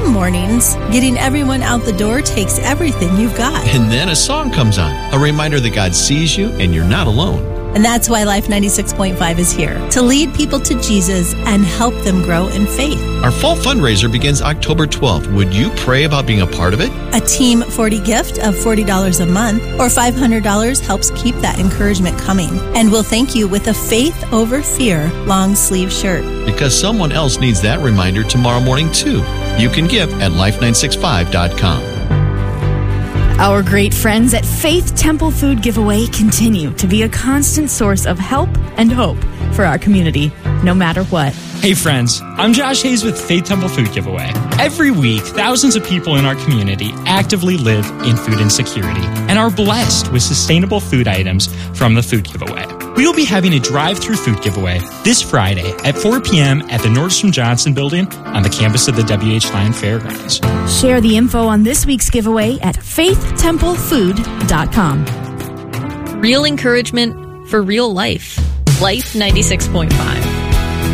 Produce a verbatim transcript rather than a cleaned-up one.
some mornings, getting everyone out the door takes everything you've got. And then a song comes on, a reminder that God sees you and you're not alone. And that's why Life ninety-six point five is here, to lead people to Jesus and help them grow in faith. Our fall fundraiser begins October twelfth. Would you pray about being a part of it? A Team forty gift of forty dollars a month or five hundred dollars helps keep that encouragement coming. And we'll thank you with a Faith Over Fear long sleeve shirt. Because someone else needs that reminder tomorrow morning too. You can give at life nine six five dot com. Our great friends at Faith Temple Food Giveaway continue to be a constant source of help and hope for our community, no matter what. Hey friends, I'm Josh Hayes with Faith Temple Food Giveaway. Every week, thousands of people in our community actively live in food insecurity and are blessed with sustainable food items from the food giveaway. We will be having a drive-through food giveaway this Friday at four p.m. at the Nordstrom Johnson building on the campus of the W H Lyon Fairgrounds. Share the info on this week's giveaway at faith temple food dot com. Real encouragement for real life. Life ninety-six point five.